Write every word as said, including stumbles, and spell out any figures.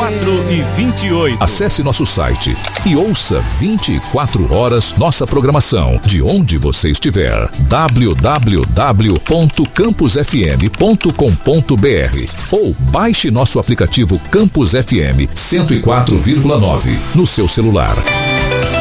quatro e vinte e oito. Acesse nosso site e ouça vinte e quatro horas nossa programação de onde você estiver. w w w ponto campus f m ponto com ponto b r ou baixe nosso aplicativo Campus F M cento e quatro vírgula nove no seu celular.